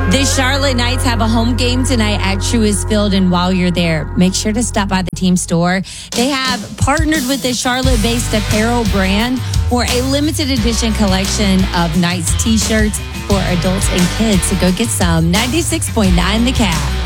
The Charlotte Knights have a home game tonight at Truist Field, and while you're there, make sure to stop by the team store. They have partnered with the Charlotte-based apparel brand for a limited edition collection of Knights t-shirts for adults and kids. So go get some. 96.9 The Cat.